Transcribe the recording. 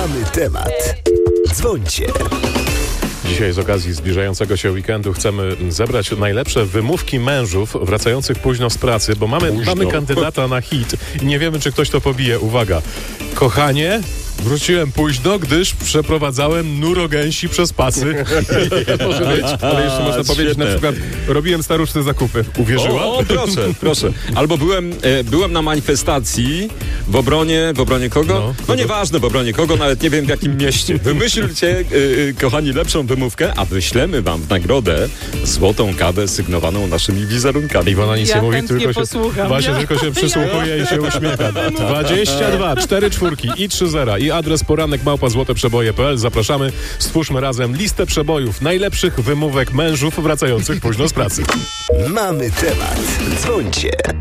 Mamy temat. Dzwońcie. Dzisiaj z okazji zbliżającego się weekendu chcemy zebrać najlepsze wymówki mężów wracających późno z pracy, bo mamy kandydata na hit i nie wiemy, czy ktoś to pobije. Uwaga. Kochanie, wróciłem późno, gdyż przeprowadzałem nurogęsi przez pasy. Może być, ale jeszcze można powiedzieć na przykład, robiłem staruszne zakupy. Uwierzyła? O, proszę. Albo byłem na manifestacji w obronie kogo? No nieważne w obronie kogo, nawet nie wiem w jakim mieście. Wymyślcie, kochani, lepszą wymówkę, a wyślemy wam w nagrodę złotą kawę sygnowaną naszymi wizerunkami. Iwona nic nie mówi, tylko się przysłuchuje i się uśmiecha. 22 4 czwórki i 3 zera i adres poranek@złoteprzeboje.pl. Zapraszamy, stwórzmy razem listę przebojów najlepszych wymówek mężów wracających późno z pracy. Mamy temat. Dzwońcie.